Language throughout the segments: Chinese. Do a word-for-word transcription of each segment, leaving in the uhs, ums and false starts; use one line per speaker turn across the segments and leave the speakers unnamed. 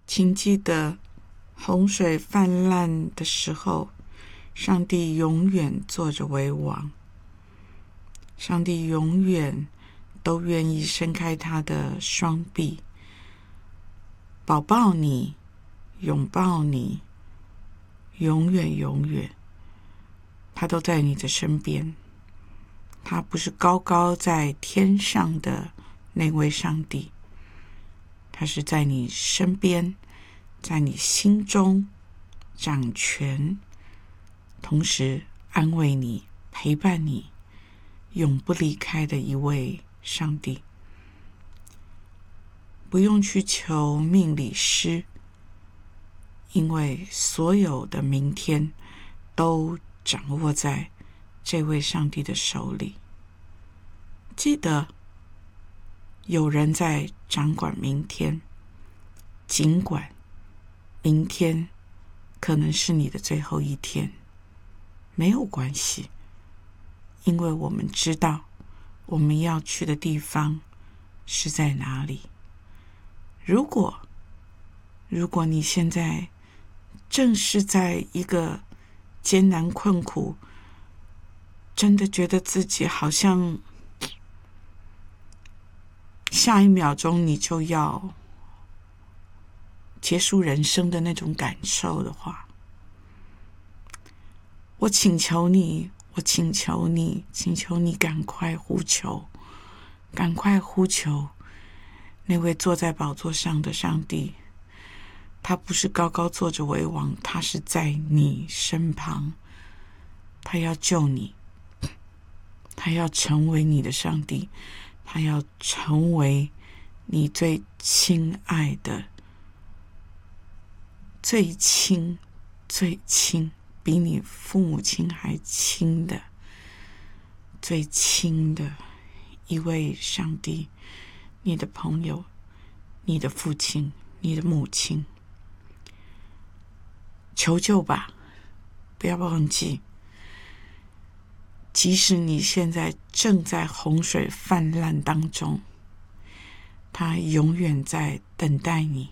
请记得，洪水泛滥的时候，上帝永远坐着为王。上帝永远都愿意伸开他的双臂，抱抱你，拥抱你，永远永远，他都在你的身边。他不是高高在天上的那位上帝，他是在你身边，在你心中掌权，同时安慰你，陪伴你，永不离开的一位上帝。不用去求命理师，因为所有的明天都掌握在这位上帝的手里。记得，有人在掌管明天，尽管明天可能是你的最后一天，没有关系，因为我们知道我们要去的地方是在哪里。如果如果你现在正是在一个艰难困苦，真的觉得自己好像下一秒钟你就要结束人生的那种感受的话，我请求你，我请求你，请求你赶快呼求，赶快呼求那位坐在宝座上的上帝。他不是高高坐着为王，他是在你身旁，他要救你，他要成为你的上帝，他要成为你最亲爱的，最亲最亲，比你父母亲还亲的，最亲的一位上帝，你的朋友，你的父亲，你的母亲。求救吧，不要忘记，即使你现在正在洪水泛滥当中，他永远在等待你。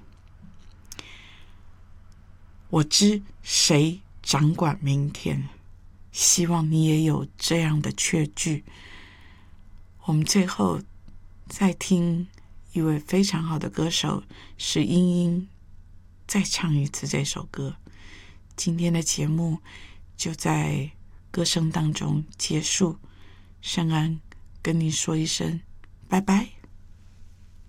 我知谁掌管明天，希望你也有这样的确据。我们最后再听一位非常好的歌手史英英再唱一次这首歌。今天的节目就在歌声当中结束，圣安跟你说一声拜拜。